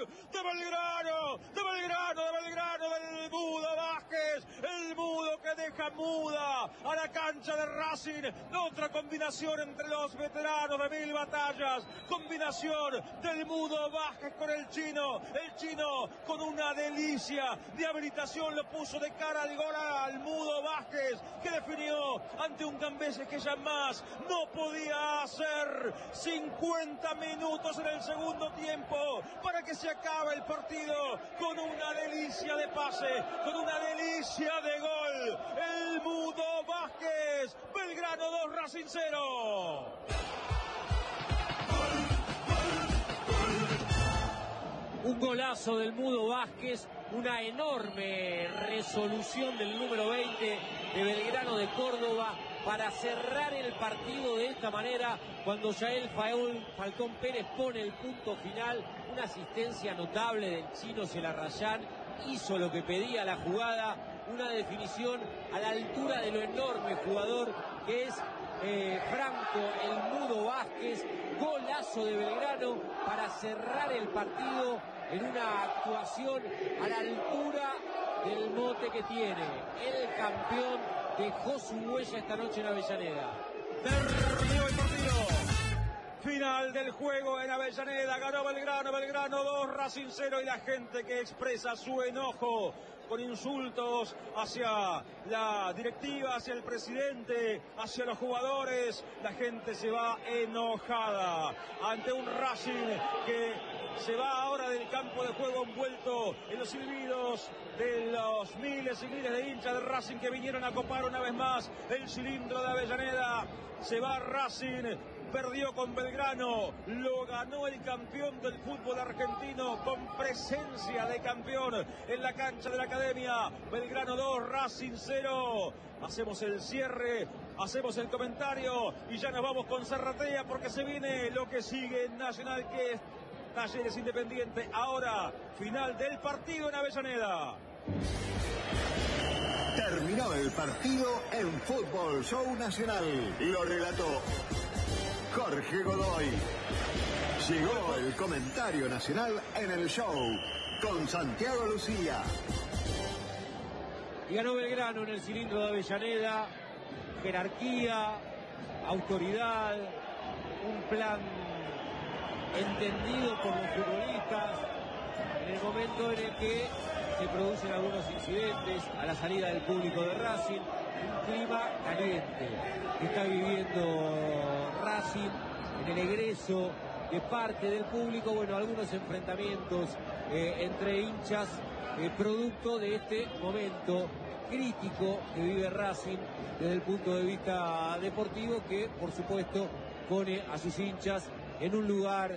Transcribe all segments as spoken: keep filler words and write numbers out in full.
gol de Belgrano, de Belgrano, de Belgrano, del Mudo Vázquez, el Mudo que deja muda a la cancha de Racing. Otra combinación entre los veteranos de mil batallas, combinación del Mudo Vázquez con el chino, el chino con una delicia de habilitación lo puso de cara al gol al Mudo Vázquez, que definió ante un Gambese que ya más no podía hacer. Cincuenta minutos en el segundo tiempo para que se acabe el partido con una delicia de pase, con una delicia de gol. El Mudo Vázquez, Belgrano dos, Racing cero. Un golazo del Mudo Vázquez, una enorme resolución del número veinte de Belgrano de Córdoba para cerrar el partido de esta manera cuando Yael Falcón Pérez pone el punto final. Una asistencia notable del chino Celarrayán, hizo lo que pedía la jugada, una definición a la altura de lo enorme jugador que es eh, Franco el Mudo Vázquez. Golazo de Belgrano para cerrar el partido en una actuación a la altura del mote que tiene. El campeón dejó su huella esta noche en Avellaneda. Terminó el partido. Final del juego en Avellaneda. Ganó Belgrano, Belgrano dos, Racing cero, y la gente que expresa su enojo con insultos hacia la directiva, hacia el presidente, hacia los jugadores. La gente se va enojada ante un Racing que se va ahora del campo de juego envuelto en los silbidos de los miles y miles de hinchas de Racing que vinieron a copar una vez más el cilindro de Avellaneda. Se va Racing, perdió con Belgrano, lo ganó el campeón del fútbol argentino con presencia de campeón en la cancha de la Academia. Belgrano dos, Racing cero. Hacemos el cierre, hacemos el comentario y ya nos vamos con Zarratea porque se viene lo que sigue en Nacional, que es Talleres Independiente. Ahora, final del partido en Avellaneda. Terminó el partido en Fútbol Show Nacional. Lo relató Jorge Godoy. Llegó el comentario nacional en el show con Santiago Lucía. Y ganó Belgrano en el cilindro de Avellaneda. Jerarquía, autoridad, un plan entendido por los futbolistas en el momento en el que se producen algunos incidentes a la salida del público de Racing. Un clima caliente que está viviendo Racing en el egreso de parte del público. Bueno, algunos enfrentamientos eh, entre hinchas, eh, producto de este momento crítico que vive Racing desde el punto de vista deportivo, que por supuesto pone a sus hinchas en un lugar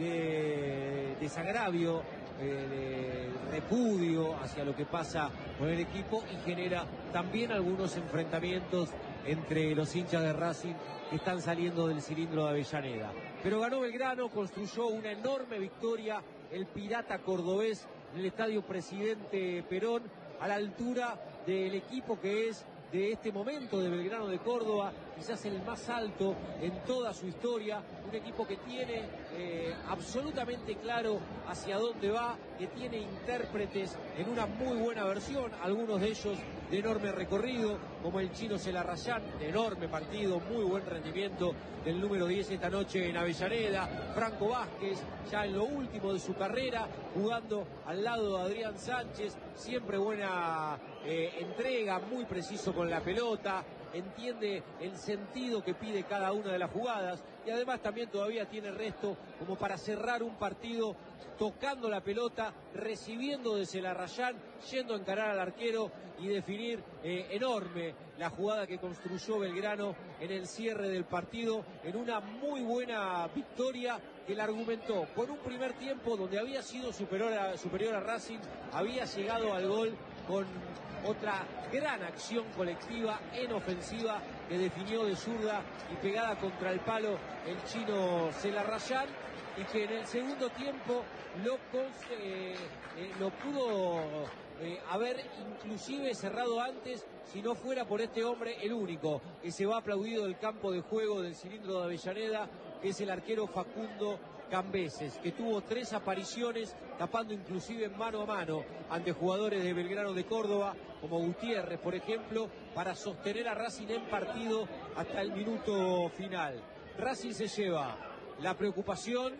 de desagravio, eh, de repudio hacia lo que pasa con el equipo, y genera también algunos enfrentamientos entre los hinchas de Racing que están saliendo del cilindro de Avellaneda. Pero ganó Belgrano, construyó una enorme victoria, el Pirata cordobés, en el Estadio Presidente Perón, a la altura del equipo que es de este momento de Belgrano de Córdoba, quizás el más alto en toda su historia, un equipo que tiene eh, absolutamente claro hacia dónde va, que tiene intérpretes en una muy buena versión, algunos de ellos de enorme recorrido, como el chino Celarrayán, de enorme partido, muy buen rendimiento del número diez esta noche en Avellaneda. Franco Vázquez, ya en lo último de su carrera, jugando al lado de Adrián Sánchez, siempre buena eh, entrega, muy preciso con la pelota, entiende el sentido que pide cada una de las jugadas, y además también todavía tiene resto como para cerrar un partido tocando la pelota, recibiendo de Celarrayán, yendo a encarar al arquero y definir eh, enorme la jugada que construyó Belgrano en el cierre del partido, en una muy buena victoria que la argumentó con un primer tiempo donde había sido superior a, superior a Racing, había llegado al gol con otra gran acción colectiva en ofensiva que definió de zurda y pegada contra el palo el chino Celarrayán, y que en el segundo tiempo lo, eh, eh, lo pudo eh, haber inclusive cerrado antes si no fuera por este hombre, el único que se va aplaudido del campo de juego del cilindro de Avellaneda, que es el arquero Facundo Cambeses, que tuvo tres apariciones, tapando inclusive en mano a mano ante jugadores de Belgrano de Córdoba, como Gutiérrez, por ejemplo, para sostener a Racing en partido hasta el minuto final. Racing se lleva la preocupación,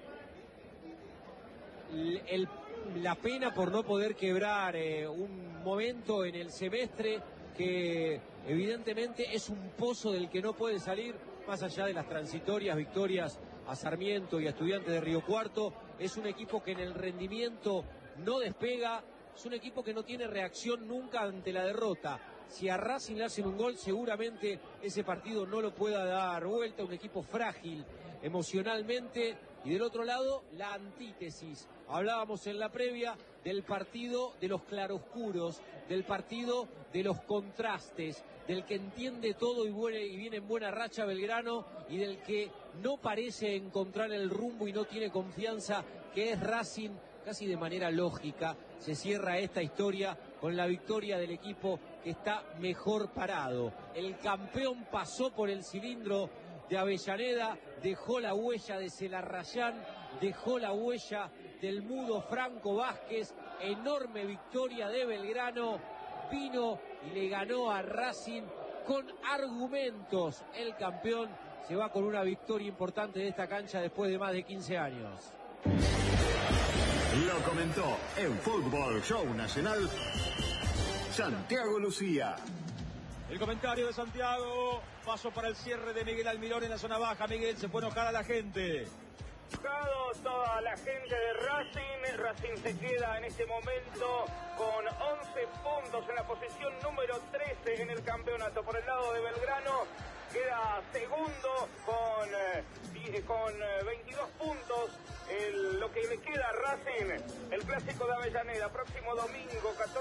el, la pena por no poder quebrar eh, un momento en el semestre que evidentemente es un pozo del que no puede salir, más allá de las transitorias victorias a Sarmiento y a Estudiantes de Río Cuarto. Es un equipo que en el rendimiento no despega, es un equipo que no tiene reacción nunca ante la derrota. Si a Racing le hacen un gol, seguramente ese partido no lo pueda dar vuelta, un equipo frágil emocionalmente. Y del otro lado, la antítesis. Hablábamos en la previa del partido de los claroscuros, del partido de los contrastes, del que entiende todo y, buena, y viene en buena racha Belgrano, y del que no parece encontrar el rumbo y no tiene confianza, que es Racing. Casi de manera lógica se cierra esta historia con la victoria del equipo que está mejor parado. El campeón pasó por el cilindro de Avellaneda, dejó la huella de Celarrayán, dejó la huella del mudo Franco Vázquez. Enorme victoria de Belgrano, vino y le ganó a Racing con argumentos. El campeón se va con una victoria importante de esta cancha después de más de quince años. Lo comentó en Fútbol Show Nacional Santiago Lucía. El comentario de Santiago, paso para el cierre de Miguel Almirón en la zona baja. Miguel, se puede enojar a la gente. Enojado toda la gente de Racing. Racing se queda en este momento con once puntos en la posición número trece en el campeonato. Por el lado de Belgrano queda segundo con, eh, con eh, veintidós puntos. El, lo que le queda a Racing, el clásico de Avellaneda, próximo domingo catorce